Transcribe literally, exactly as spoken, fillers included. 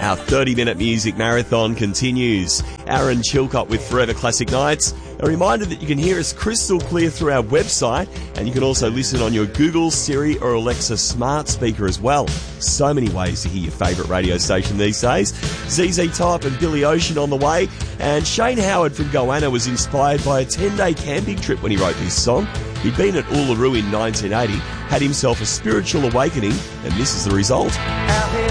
Our thirty-minute music marathon continues. Aaron Chilcott with Forever Classic Nights. A reminder that you can hear us crystal clear through our website, and you can also listen on your Google, Siri or Alexa smart speaker as well. So many ways to hear your favourite radio station these days. Z Z Top and Billy Ocean on the way, and Shane Howard from Goanna was inspired by a ten-day camping trip when he wrote this song. He'd been at Uluru in nineteen eighty, had himself a spiritual awakening, and this is the result.